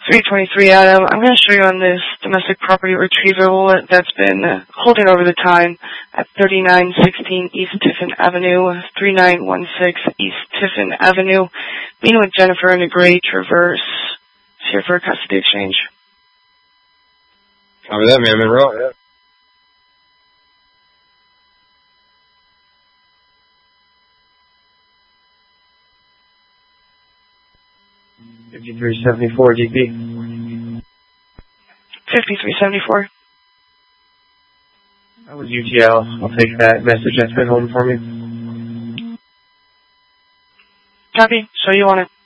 323 Adam, I'm going to show you on this domestic property retrieval that's been holding over the time at 3916 East Tiffin Avenue, 3916 East Tiffin Avenue. Meeting with Jennifer in a gray Traverse. It's here for a custody exchange. Copy that, man. Monroe. Yeah. $53.74 DP. 5374. That was UTL. I'll take that message that's been holding for me. Copy. Show you on it.